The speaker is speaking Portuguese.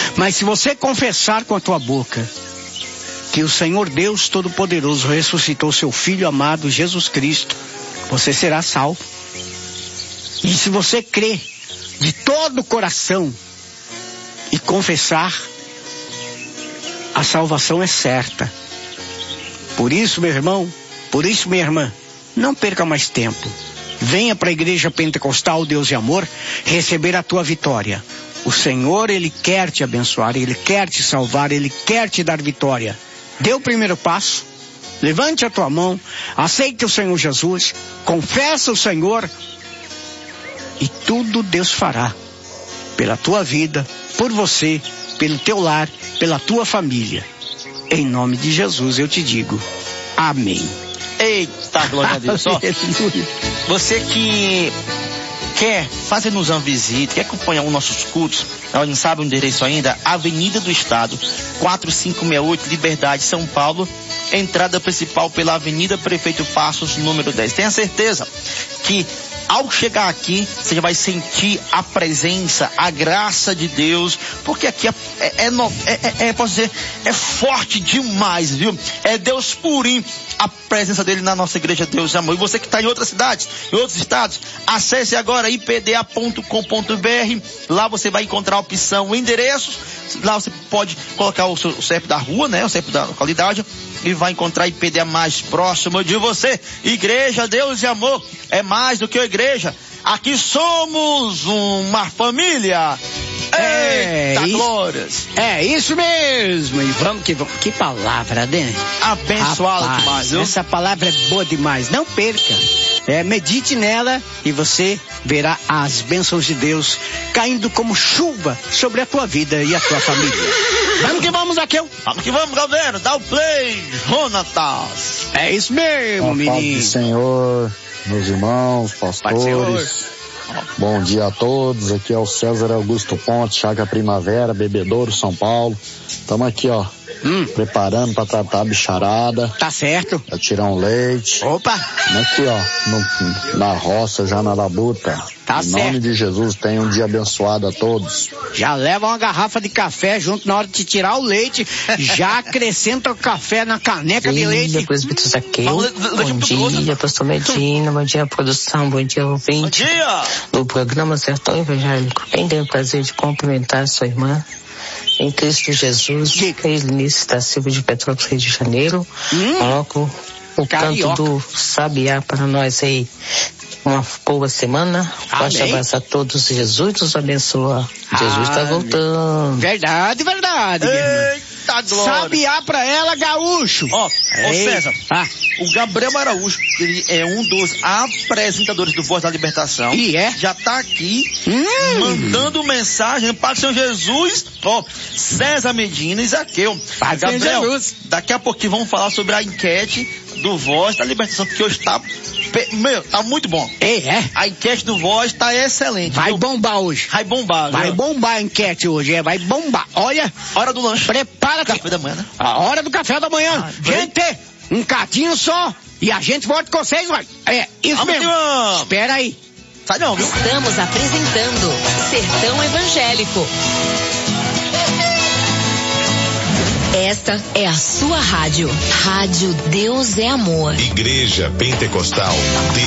Mas se você confessar com a tua boca que o Senhor Deus Todo-Poderoso ressuscitou seu Filho amado Jesus Cristo, você será salvo. E se você crer de todo o coração e confessar, a salvação é certa. Por isso, meu irmão, por isso, minha irmã, não perca mais tempo. Venha para a Igreja Pentecostal Deus e Amor receber a tua vitória. O Senhor, Ele quer te abençoar, Ele quer te salvar, Ele quer te dar vitória. Dê o primeiro passo, levante a tua mão, aceite o Senhor Jesus, confessa o Senhor e tudo Deus fará pela tua vida, por você, pelo teu lar, pela tua família. Em nome de Jesus eu te digo, amém. Eita, glória a Deus. Ó, você que quer fazer-nos uma visita, quer acompanhar os nossos cultos, não sabe o endereço ainda? Avenida do Estado, 4568, Liberdade, São Paulo, entrada principal pela Avenida Prefeito Passos, número 10. Tenha certeza que ao chegar aqui, você já vai sentir a presença, a graça de Deus, porque aqui posso dizer, é forte demais, viu? É Deus purinho, a presença dele na nossa igreja Deus e Amor. E você que está em outras cidades, em outros estados, acesse agora ipda.com.br, lá você vai encontrar a opção endereços, lá você pode colocar o CEP da rua, né? O CEP da localidade, e vai encontrar a IPDA mais próximo de você. Igreja Deus e Amor é mais do que a igreja. Aqui somos uma família. Eita, glórias. É isso mesmo. E vamos que vamos. Que palavra, né? Abençoada demais, viu? Essa palavra é boa demais. Não perca. Medite nela e você verá as bênçãos de Deus caindo como chuva sobre a tua vida e a tua família. Vamos que vamos, Zaqueu. Vamos que vamos, galera. Dá o play, Jonatas. É isso mesmo, menino. Paz do Senhor, meus irmãos, pastores. Bom dia a todos. Aqui é o César Augusto Ponte, Chácara Primavera, Bebedouro, São Paulo. Estamos aqui, ó, preparando para tratar a bicharada. Tá certo. Pra tirar um leite. Opa. Aqui, ó, na roça, já na labuta. Tá em certo. nome de Jesus, tenha um dia abençoado a todos. Já leva uma garrafa de café junto na hora de tirar o leite. Já acrescenta o café na caneca de leite. Bom dia, presbítero Zaqueu. Bom dia, pastor Medina. Bom dia, produção. Bom dia, ouvinte. Bom dia. Do programa Sertão Evangélico. Quem tem o prazer de cumprimentar sua irmã em Cristo Jesus, Eunice da Silva de Petrópolis, Rio de Janeiro. Coloco o canto do Sabiá para nós aí. Uma boa semana. Forte abraço a todos. Jesus nos abençoa. Jesus está voltando. Verdade, verdade. Eita, glória. Sabiá pra ela, gaúcho. Ó, César. O Gabriel Araújo, ele é um dos apresentadores do Voz da Libertação. E já tá aqui mandando mensagem para o Senhor Jesus. Ó, César Medina e Zaqueu. Gabriel, daqui a pouquinho vamos falar sobre a enquete do Voz da Libertação, porque hoje tá muito bom. A enquete do Voz tá excelente. Vai bombar hoje. Vai bombar. Vai bombar a enquete hoje, vai bombar. Olha. Hora do lanche. Prepara-te. Café da manhã, né? A hora do café da manhã. Gente, um cadinho só e a gente volta com vocês, vai. Isso mesmo. Espera aí. Sai não, viu? Estamos apresentando Sertão Evangélico. Esta é a sua rádio. Rádio Deus é Amor. Igreja Pentecostal